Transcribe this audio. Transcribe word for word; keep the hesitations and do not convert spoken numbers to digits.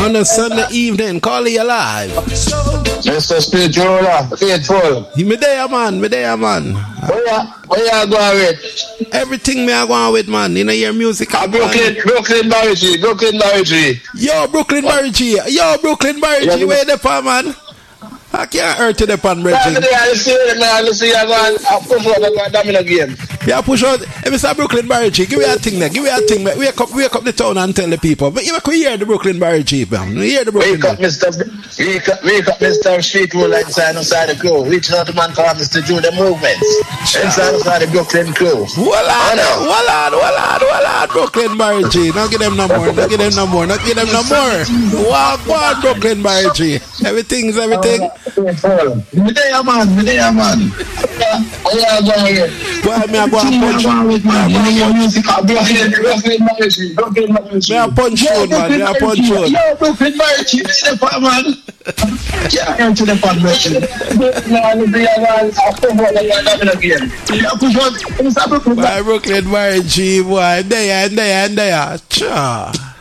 On a Sunday evening, call you alive. Mister Spiritual, faithful. He me there, man. Me there, man. Where you, where you going with? Everything me I going with, man. You know your music. Uh, Brooklyn, Brooklyn Barry, Brooklyn Barry. Yo, Brooklyn Barry. Yo, Brooklyn Barry. Yeah, where the pan, man? I can't hurt to the pan, Bridget. I see it, man. I see you going to push out and dominate again. Yeah, push out. If it's a Brooklyn Barry, give me a thing there. Give me a thing. Wake up, wake up the town and tell the people. But you can hear the Brooklyn Barry, man. You hear the Brooklyn Wake up, Mister Wake up, wake up, Mister Street Roll inside inside the crew. Reaching out to man called Mister Drew the Movements. Inside inside the Brooklyn crew. Well on, well on, well on, well on, Brooklyn Barry. Not give them no more. Not give them no more. Not give them no more. Walk on, Brooklyn Barry. Everything's everything. Me there, man. Me there, man. Where you going here? Well, me I go and punch. Me a punch you, man. Me a punch you. Yo, Brooklyn Barry, you see the part, man. Yeah, I'm to the part, man. Brooklyn Barry, boy. There and there and there. Cha.